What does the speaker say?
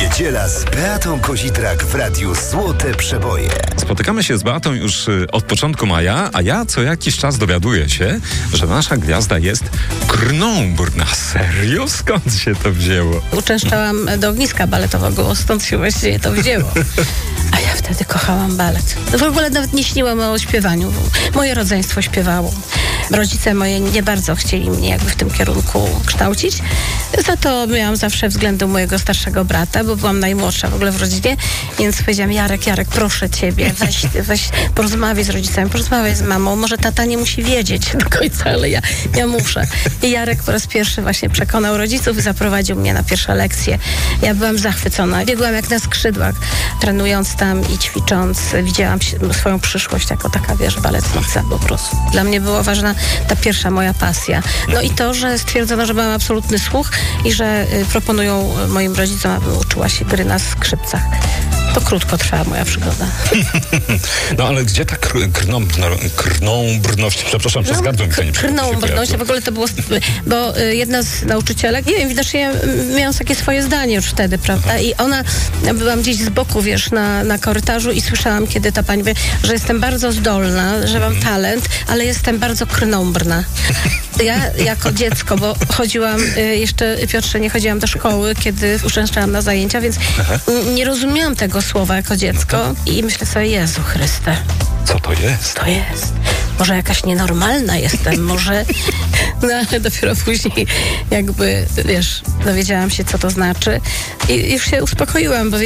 Niedziela z Beatą Kozitrak w Radiu Złote Przeboje. Spotykamy się z Beatą już od początku maja, a ja co jakiś czas dowiaduję się, że nasza gwiazda jest krnąbrna. Serio? Skąd się to wzięło? Uczęszczałam do ogniska baletowego, stąd się właściwie to wzięło. A ja wtedy kochałam balet. W ogóle nawet nie śniłam o śpiewaniu. Moje rodzeństwo śpiewało. Rodzice moje nie bardzo chcieli mnie jakby w tym kierunku kształcić. Za to miałam zawsze względu mojego starszego brata, bo byłam najmłodsza w ogóle w rodzinie, więc powiedziałam: Jarek, proszę ciebie, weź porozmawiaj z rodzicami, porozmawiaj z mamą. Może tata nie musi wiedzieć do końca, ale ja muszę. I Jarek po raz pierwszy właśnie przekonał rodziców i zaprowadził mnie na pierwsze lekcje. Ja byłam zachwycona. Biegłam jak na skrzydłach, trenując tam i ćwicząc. Widziałam swoją przyszłość jako taka, baletnica po prostu. Dla mnie była ważna ta pierwsza moja pasja. No i to, że stwierdzono, że mam absolutny słuch i że proponują moim rodzicom, abym uczyła się gry na skrzypcach. To krótko trwała moja przygoda. No ale gdzie ta krnąbrność? Przepraszam, przez gardło mi to nie krnąbrność, w ogóle to było, bo jedna z nauczycielek, nie wiem, widocznie ja miałam takie swoje zdanie już wtedy, prawda? I ona, byłam gdzieś z boku, na korytarzu i słyszałam, kiedy ta pani mówi, że jestem bardzo zdolna, że mam talent, ale jestem bardzo krnąbrna. Ja jako dziecko, bo chodziłam, jeszcze Piotrze, nie chodziłam do szkoły, kiedy uczęszczałam na zajęcia, więc nie rozumiałam tego słowa jako dziecko i myślę sobie: Jezu Chryste. Co to jest? To jest. Może jakaś nienormalna jestem, może... No ale dopiero później dowiedziałam się, co to znaczy i już się uspokoiłam, bo